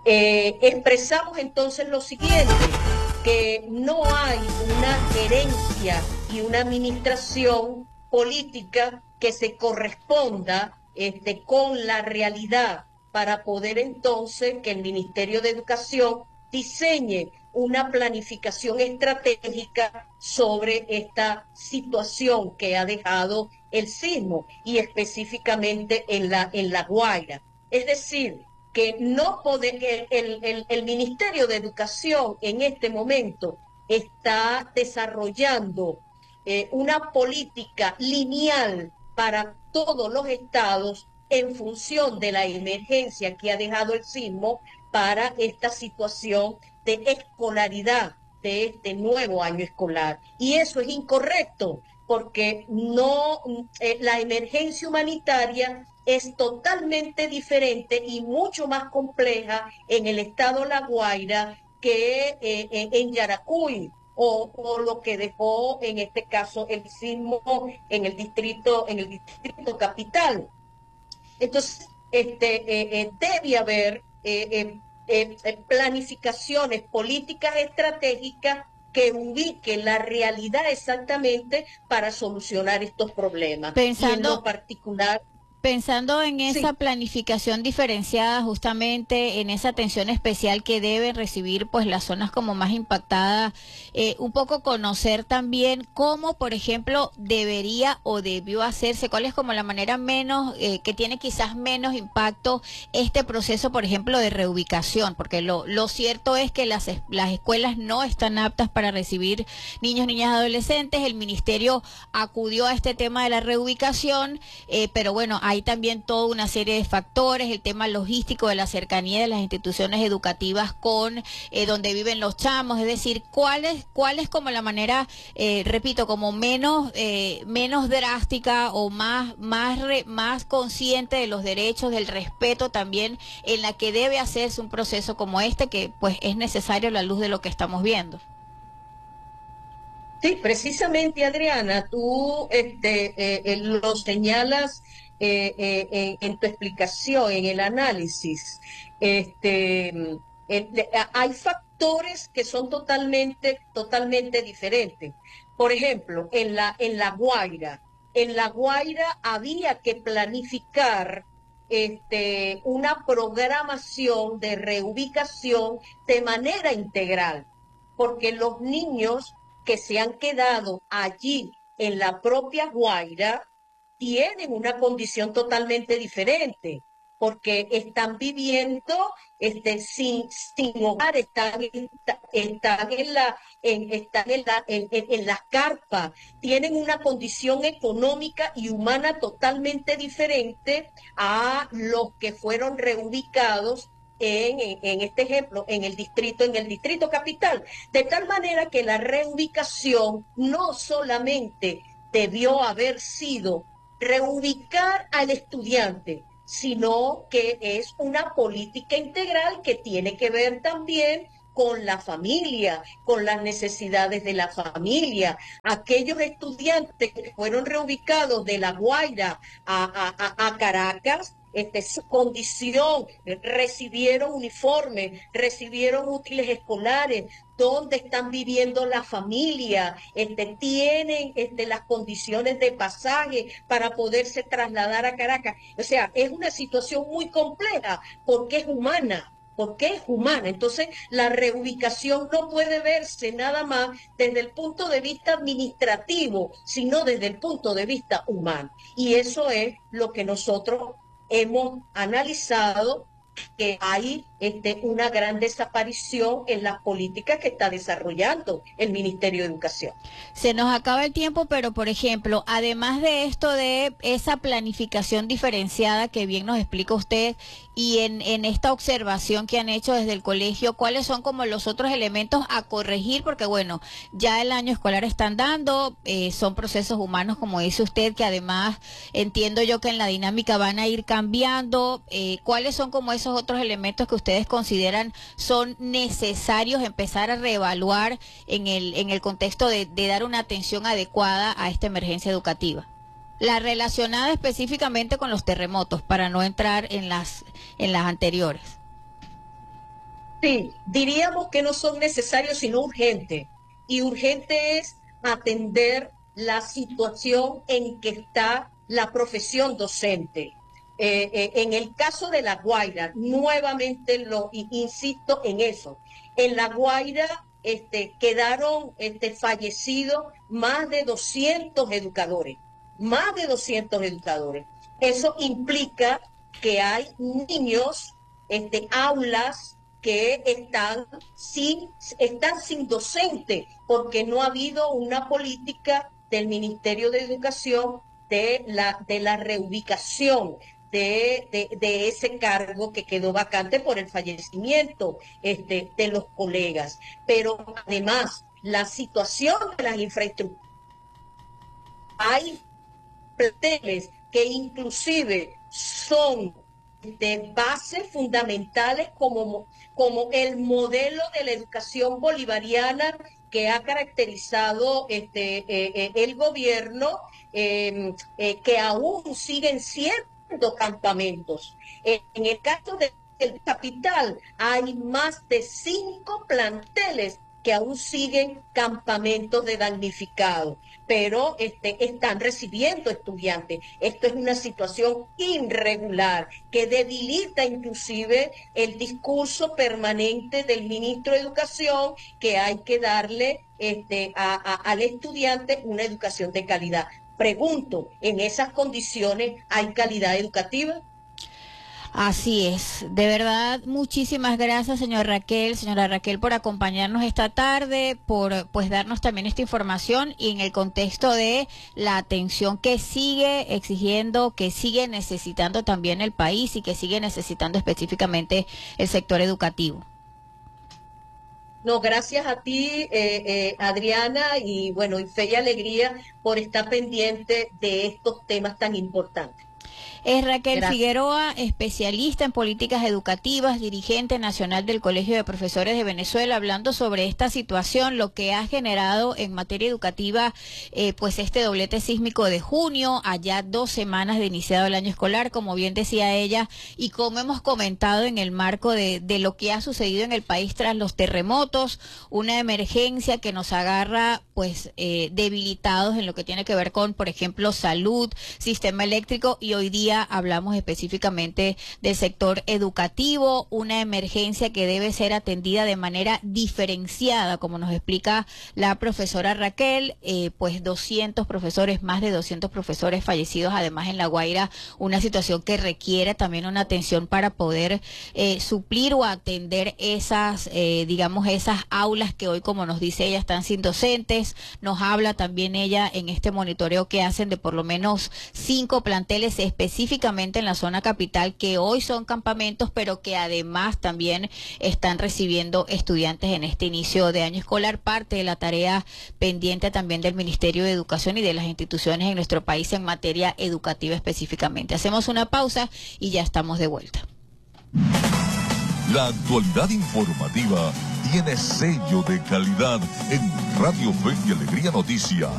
Expresamos entonces lo siguiente, que no hay una gerencia y una administración política que se corresponda con la realidad para poder entonces que el Ministerio de Educación diseñe una planificación estratégica sobre esta situación que ha dejado el sismo y específicamente en la Guaira. Es decir, que no puede, el Ministerio de Educación en este momento está desarrollando una política lineal para todos los estados en función de la emergencia que ha dejado el sismo para esta situación de escolaridad de este nuevo año escolar. Y eso es incorrecto, porque no, la emergencia humanitaria es totalmente diferente y mucho más compleja en el estado La Guaira que en Yaracuy o lo que dejó en este caso el sismo en el distrito capital. Entonces, debe haber planificaciones políticas estratégicas que ubiquen la realidad exactamente para solucionar estos problemas. Y en lo Pensando, particular, Pensando en esa sí, planificación diferenciada, justamente en esa atención especial que deben recibir pues las zonas como más impactadas, un poco conocer también cómo, por ejemplo, debería o debió hacerse, cuál es como la manera menos, que tiene quizás menos impacto este proceso, por ejemplo, de reubicación, porque lo cierto es que las escuelas no están aptas para recibir niños, niñas, adolescentes. El ministerio acudió a este tema de la reubicación, pero bueno, hay también toda una serie de factores, el tema logístico de la cercanía de las instituciones educativas con donde viven los chamos, es decir, cuál es como la manera, repito, como menos drástica o más consciente de los derechos, del respeto también, en la que debe hacerse un proceso como este, que pues es necesario a la luz de lo que estamos viendo. sí, precisamente Adriana, tú lo señalas en tu explicación, en el análisis. Este, Hay factores que son totalmente diferentes. Por ejemplo, en La Guaira había que planificar una programación de reubicación de manera integral, porque los niños que se han quedado allí en la propia Guaira tienen una condición totalmente diferente, porque están viviendo sin hogar, están en las carpas, tienen una condición económica y humana totalmente diferente a los que fueron reubicados en este ejemplo, en el distrito capital, de tal manera que la reubicación no solamente debió haber sido reubicar al estudiante, sino que es una política integral que tiene que ver también con la familia, con las necesidades de la familia. Aquellos estudiantes que fueron reubicados de La Guaira a Caracas, su condición, recibieron uniformes, recibieron útiles escolares, dónde están viviendo la familia, tienen las condiciones de pasaje para poderse trasladar a Caracas. O sea, es una situación muy compleja porque es humana. Porque es humana. Entonces, la reubicación no puede verse nada más desde el punto de vista administrativo, sino desde el punto de vista humano. Y eso es lo que nosotros hemos analizado, que hay una gran desaparición en las políticas que está desarrollando el Ministerio de Educación. Se nos acaba el tiempo, pero por ejemplo, además de esto de esa planificación diferenciada que bien nos explica usted y en esta observación que han hecho desde el colegio, ¿cuáles son como los otros elementos a corregir? Porque bueno, ya el año escolar está andando, son procesos humanos, como dice usted, que además entiendo yo que en la dinámica van a ir cambiando. ¿Cuáles son como esos otros elementos que ustedes consideran son necesarios empezar a reevaluar en el contexto de dar una atención adecuada a esta emergencia educativa? La relacionada específicamente con los terremotos, para no entrar en las anteriores. Sí, diríamos que no son necesarios, sino urgentes. Y urgente es atender la situación en que está la profesión docente. En el caso de La Guaira, nuevamente insisto en eso. En La Guaira quedaron fallecidos más de 200 educadores. Eso implica que hay niños, aulas que están sin docente, porque no ha habido una política del Ministerio de Educación de la reubicación de ese cargo que quedó vacante por el fallecimiento de los colegas. Pero además, la situación de las infraestructuras, hay planteles que inclusive son de bases fundamentales como el modelo de la educación bolivariana que ha caracterizado el gobierno, que aún siguen siendo campamentos. En el caso del capital, hay más de 5 planteles que aún siguen campamentos de damnificados, pero están recibiendo estudiantes. Esto es una situación irregular que debilita inclusive el discurso permanente del ministro de Educación, que hay que darle al estudiante una educación de calidad. Pregunto, ¿en esas condiciones hay calidad educativa? Así es, de verdad, muchísimas gracias, señora Raquel, por acompañarnos esta tarde, por pues darnos también esta información y en el contexto de la atención que sigue exigiendo, que sigue necesitando también el país y que sigue necesitando específicamente el sector educativo. No, gracias a ti, Adriana, y bueno, y fe y alegría por estar pendiente de estos temas tan importantes. Es Raquel Gracias. Figueroa, especialista en políticas educativas, dirigente nacional del Colegio de Profesores de Venezuela, hablando sobre esta situación, lo que ha generado en materia educativa, pues este doblete sísmico de junio, allá 2 semanas de iniciado el año escolar, como bien decía ella, y como hemos comentado en el marco de lo que ha sucedido en el país tras los terremotos, una emergencia que nos agarra pues debilitados en lo que tiene que ver con, por ejemplo, salud, sistema eléctrico, y hoy día hablamos específicamente del sector educativo, una emergencia que debe ser atendida de manera diferenciada, como nos explica la profesora Raquel, pues 200 profesores, más de 200 profesores fallecidos, además en La Guaira, una situación que requiere también una atención para poder suplir o atender esas, digamos, esas aulas que hoy, como nos dice ella, están sin docentes. Nos habla también ella en este monitoreo que hacen de por lo menos 5 planteles específicamente en la zona capital que hoy son campamentos, pero que además también están recibiendo estudiantes en este inicio de año escolar, parte de la tarea pendiente también del Ministerio de Educación y de las instituciones en nuestro país en materia educativa específicamente. Hacemos una pausa y ya estamos de vuelta. La actualidad informativa tiene sello de calidad en Radio Fe y Alegría Noticias.